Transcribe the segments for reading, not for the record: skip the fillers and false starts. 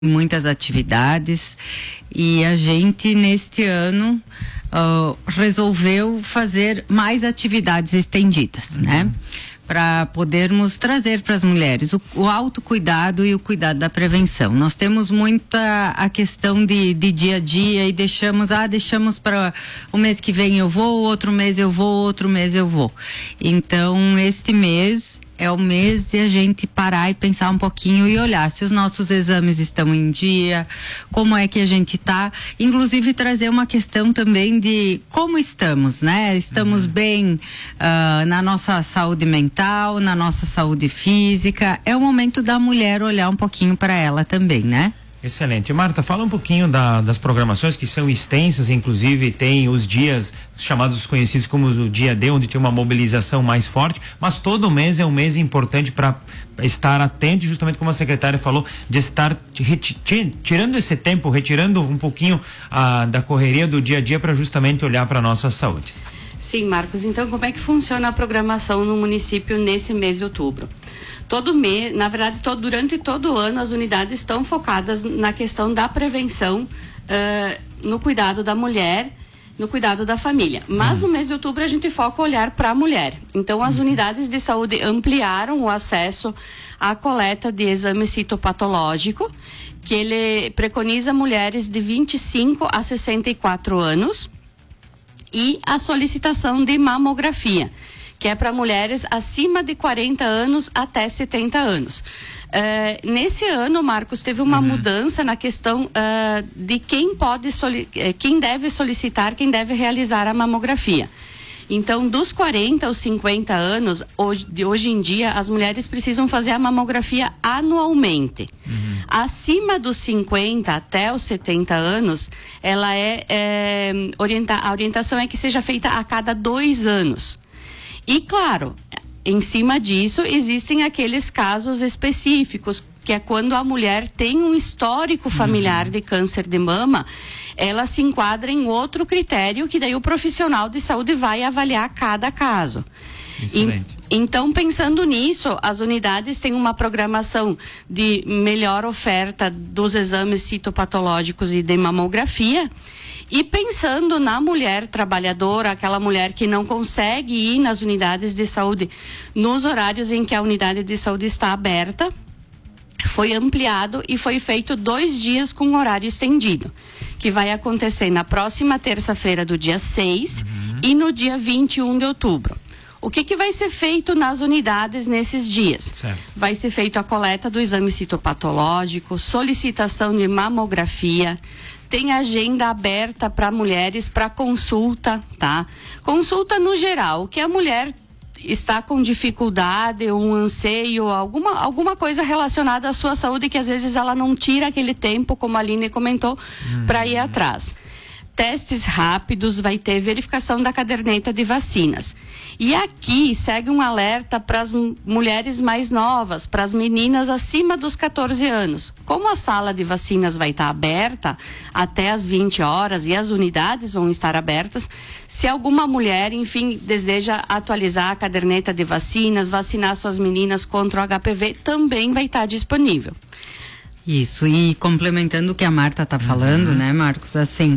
muitas atividades, e a gente neste ano resolveu fazer mais atividades estendidas, né? Para podermos trazer para as mulheres o autocuidado e o cuidado da prevenção. Nós temos muita a questão de dia a dia e deixamos para o mês que vem eu vou, outro mês eu vou, outro mês eu vou. Então, este mês é o mês de a gente parar e pensar um pouquinho e olhar se os nossos exames estão em dia, como é que a gente está, inclusive trazer uma questão também de como estamos, né? Estamos bem na nossa saúde mental, na nossa saúde física. É o momento da mulher olhar um pouquinho para ela também, né? Excelente. Marta, fala um pouquinho das programações que são extensas, inclusive tem os dias chamados conhecidos como o dia D, onde tem uma mobilização mais forte, mas todo mês é um mês importante para estar atento, justamente como a secretária falou, de estar tirando esse tempo, retirando um pouquinho da correria do dia a dia para justamente olhar para a nossa saúde. Sim, Marcos. Então, como é que funciona a programação no município nesse mês de outubro? Todo mês, na verdade, durante todo o ano, as unidades estão focadas na questão da prevenção, no cuidado da mulher, no cuidado da família. Mas no mês de outubro a gente foca o olhar para a mulher. Então, as unidades de saúde ampliaram o acesso à coleta de exame citopatológico, que ele preconiza mulheres de 25 a 64 anos, e a solicitação de mamografia, que é para mulheres acima de 40 anos até 70 anos. Nesse ano, Marcos, teve uma mudança na questão de quem deve solicitar, quem deve realizar a mamografia. Então, dos 40 aos 50 anos, hoje em dia, as mulheres precisam fazer a mamografia anualmente. Acima dos 50 até os 70 anos, a orientação é que seja feita a cada 2 anos. E, claro, em cima disso, existem aqueles casos específicos, que é quando a mulher tem um histórico familiar de câncer de mama, ela se enquadra em outro critério, que daí o profissional de saúde vai avaliar cada caso. Excelente. Então, pensando nisso, as unidades têm uma programação de melhor oferta dos exames citopatológicos e de mamografia. E pensando na mulher trabalhadora, aquela mulher que não consegue ir nas unidades de saúde nos horários em que a unidade de saúde está aberta, foi ampliado e foi feito 2 dias com horário estendido, que vai acontecer na próxima terça-feira do dia 6 e no dia 21 de outubro. O que vai ser feito nas unidades nesses dias? Certo. Vai ser feito a coleta do exame citopatológico, solicitação de mamografia, tem agenda aberta para mulheres para consulta, tá? Consulta no geral, que a mulher está com dificuldade, um anseio, alguma coisa relacionada à sua saúde que às vezes ela não tira aquele tempo, como a Aline comentou, para ir atrás. Testes rápidos, vai ter verificação da caderneta de vacinas. E aqui segue um alerta para as mulheres mais novas, para as meninas acima dos 14 anos. Como a sala de vacinas vai estar aberta até às 20 horas e as unidades vão estar abertas, se alguma mulher, enfim, deseja atualizar a caderneta de vacinas, vacinar suas meninas contra o HPV, também vai estar disponível. Isso, e complementando o que a Marta está falando, né, Marcos, assim,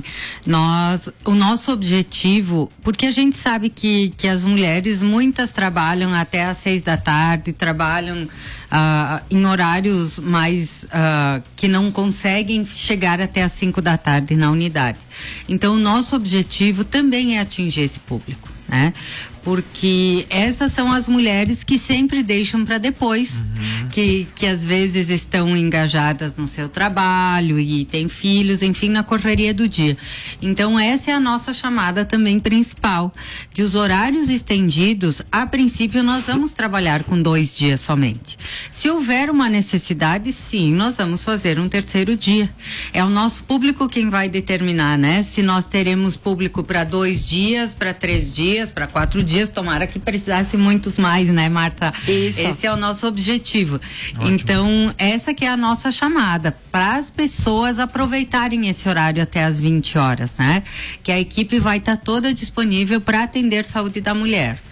o nosso objetivo, porque a gente sabe que as mulheres, muitas trabalham até às 6 da tarde, trabalham em horários mais, que não conseguem chegar até às 5 da tarde na unidade. Então, o nosso objetivo também é atingir esse público, né? Porque essas são as mulheres que sempre deixam para depois, que às vezes estão engajadas no seu trabalho e têm filhos, enfim, na correria do dia. Então, essa é a nossa chamada também principal, de os horários estendidos, a princípio nós vamos trabalhar com 2 dias somente. Se houver uma necessidade, sim, nós vamos fazer um 3º dia. É o nosso público quem vai determinar, né? Se nós teremos público para 2 dias, para 3 dias, para 4 dias, tomara que precisasse muitos mais, né, Marta? Isso. Esse é o nosso objetivo. Ótimo. Então, essa que é a nossa chamada, para as pessoas aproveitarem esse horário até às 20 horas, né? Que a equipe vai estar toda disponível para atender saúde da mulher.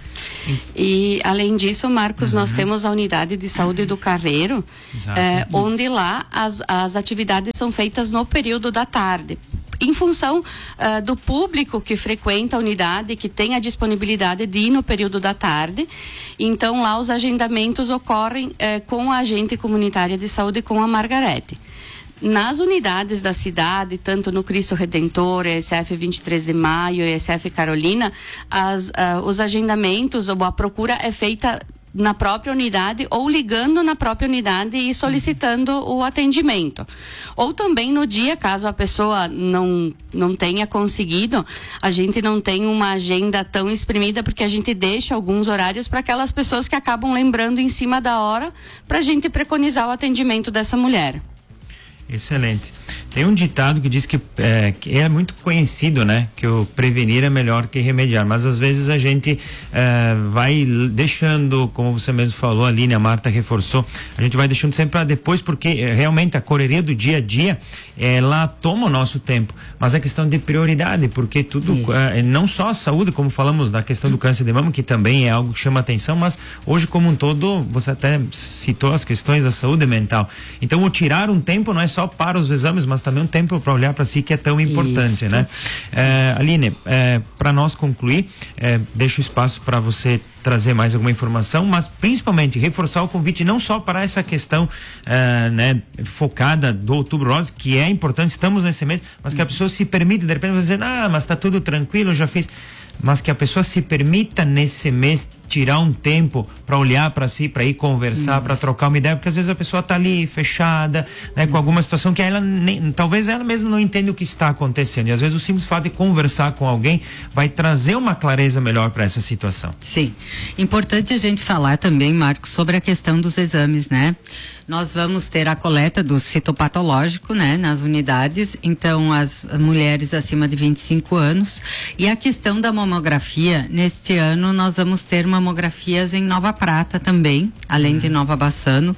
E além disso, Marcos, nós temos a unidade de saúde do Carreiro, onde lá as atividades são feitas no período da tarde, em função do público que frequenta a unidade, que tem a disponibilidade de ir no período da tarde. Então lá os agendamentos ocorrem com a agente comunitária de saúde, com a Margarete. Nas unidades da cidade, tanto no Cristo Redentor, ESF 23 de Maio, ESF Carolina, os agendamentos ou a procura é feita na própria unidade ou ligando na própria unidade e solicitando o atendimento. Ou também no dia, caso a pessoa não tenha conseguido, a gente não tem uma agenda tão exprimida, porque a gente deixa alguns horários para aquelas pessoas que acabam lembrando em cima da hora, para a gente preconizar o atendimento dessa mulher. Excelente. Tem um ditado que diz que é muito conhecido, né? Que o prevenir é melhor que remediar, mas às vezes a gente vai deixando, como você mesmo falou, a Aline, a Marta reforçou, a gente vai deixando sempre para depois, porque realmente a correria do dia a dia, ela toma o nosso tempo, mas é questão de prioridade, porque tudo, não só a saúde, como falamos da questão do câncer de mama, que também é algo que chama atenção, mas hoje como um todo, você até citou as questões da saúde mental. Então, o tirar um tempo não é só para os exames, mas também um tempo para olhar para si, que é tão importante, né? Aline, para nós concluir, deixo espaço para você trazer mais alguma informação, mas principalmente reforçar o convite não só para essa questão focada do Outubro Rosa, que é importante, estamos nesse mês, mas que a pessoa se permita, de repente, dizer, mas tá tudo tranquilo, eu já fiz, mas que a pessoa se permita nesse mês tirar um tempo para olhar para si, para ir conversar, para trocar uma ideia, porque às vezes a pessoa tá ali fechada, né, com alguma situação que ela talvez ela mesma não entenda o que está acontecendo, e às vezes o simples fato de conversar com alguém vai trazer uma clareza melhor para essa situação. Sim, importante a gente falar também, Marcos, sobre a questão dos exames, né? Nós vamos ter a coleta do citopatológico, né, nas unidades, então as mulheres acima de 25 anos, e a questão da mamografia, neste ano nós vamos ter mamografias em Nova Prata também, além de Nova Bassano,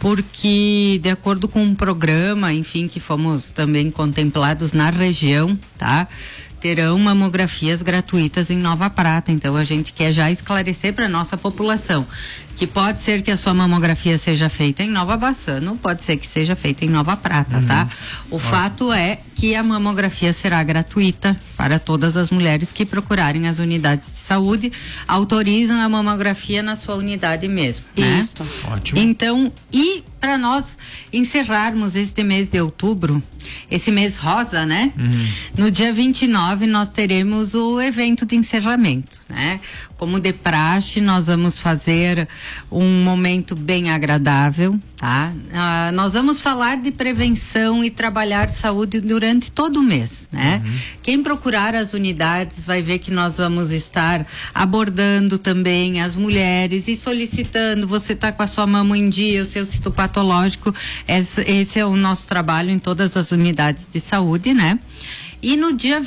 porque de acordo com um programa, enfim, que fomos também contemplados na região, tá? Terão mamografias gratuitas em Nova Prata. Então a gente quer já esclarecer para nossa população que pode ser que a sua mamografia seja feita em Nova Bassano, pode ser que seja feita em Nova Prata, tá? O fato é que a mamografia será gratuita para todas as mulheres que procurarem as unidades de saúde, autorizam a mamografia na sua unidade mesmo, né? Isso. Ótimo. Então, e para nós encerrarmos este mês de outubro, esse mês rosa, né? No dia 29 nós teremos o evento de encerramento, né? Como de praxe, nós vamos fazer um momento bem agradável, tá? Nós vamos falar de prevenção e trabalhar saúde durante todo o mês, né? Quem procurar as unidades vai ver que nós vamos estar abordando também as mulheres e solicitando, você tá com a sua mama em dia, o seu citopatológico, esse é o nosso trabalho em todas as unidades de saúde, né? E no dia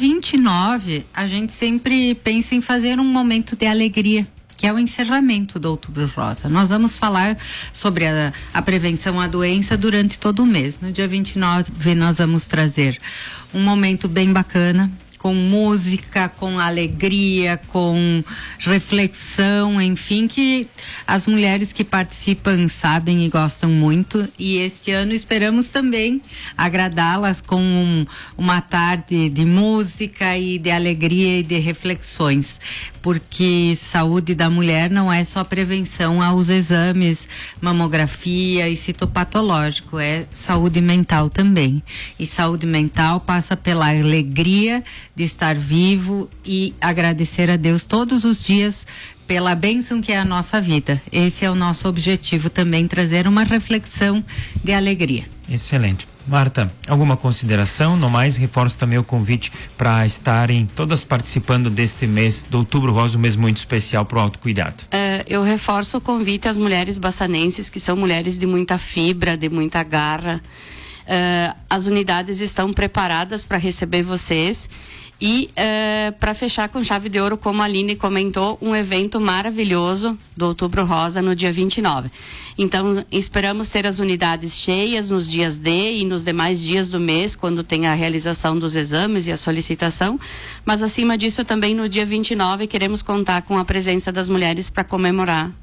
29, a gente sempre pensa em fazer um momento de alegria, que é o encerramento do Outubro Rosa. Nós vamos falar sobre a prevenção à doença durante todo o mês. No dia 29, nós vamos trazer um momento bem bacana, com música, com alegria, com reflexão, enfim, que as mulheres que participam sabem e gostam muito. E este ano esperamos também agradá-las com uma tarde de música e de alegria e de reflexões, porque saúde da mulher não é só prevenção aos exames, mamografia e citopatológico, é saúde mental também. E saúde mental passa pela alegria de estar vivo e agradecer a Deus todos os dias pela bênção que é a nossa vida. Esse é o nosso objetivo também, trazer uma reflexão de alegria. Excelente. Marta, alguma consideração? No mais, reforço também o convite para estarem todas participando deste mês do Outubro Rosa, um mês muito especial para o autocuidado. Eu reforço o convite às mulheres bassanenses, que são mulheres de muita fibra, de muita garra. as unidades estão preparadas para receber vocês e para fechar com chave de ouro, como a Aline comentou, um evento maravilhoso do Outubro Rosa no dia 29. Então, esperamos ter as unidades cheias nos dias D e nos demais dias do mês, quando tem a realização dos exames e a solicitação, mas acima disso também no dia 29 queremos contar com a presença das mulheres para comemorar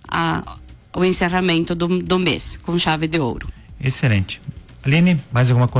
o encerramento do mês com chave de ouro. Excelente. Aline, mais alguma coisa?